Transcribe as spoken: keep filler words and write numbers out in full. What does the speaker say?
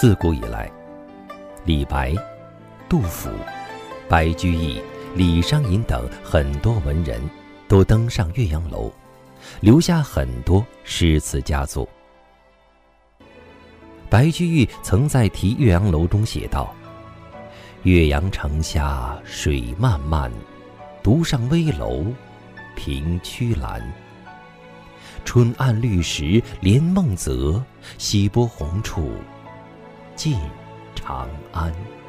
自古以来，李白、杜甫、白居易、李商隐等很多文人都登上岳阳楼，留下很多诗词佳作。白居易曾在《题岳阳楼》中写道：岳阳城下水漫漫，独上危楼凭曲栏。春暗绿时连梦泽，西波红处近长安。